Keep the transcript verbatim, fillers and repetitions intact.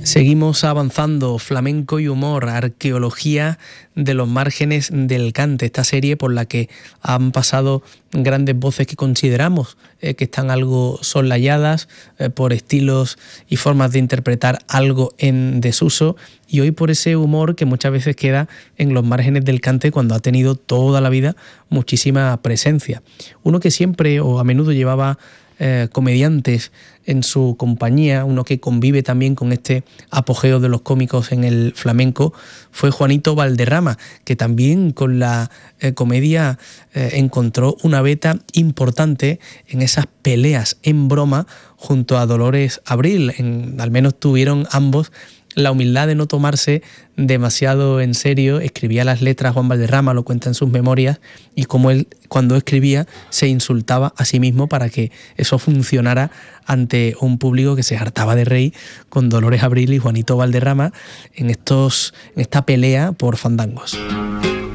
Seguimos avanzando, flamenco y humor, arqueología de los márgenes del cante, esta serie por la que han pasado grandes voces que consideramos eh, que están algo soslayadas eh, por estilos y formas de interpretar algo en desuso, y hoy por ese humor que muchas veces queda en los márgenes del cante cuando ha tenido toda la vida muchísima presencia. Uno que siempre o a menudo llevaba Eh, comediantes en su compañía, uno que convive también con este apogeo de los cómicos en el flamenco, fue Juanito Valderrama, que también con la eh, comedia eh, encontró una veta importante en esas peleas en broma junto a Dolores Abril. En, al menos tuvieron ambos la humildad de no tomarse demasiado en serio. Escribía las letras Juan Valderrama, lo cuenta en sus memorias, y como él cuando escribía se insultaba a sí mismo para que eso funcionara ante un público que se hartaba de reír con Dolores Abril y Juanito Valderrama en, estos, en esta pelea por fandangos.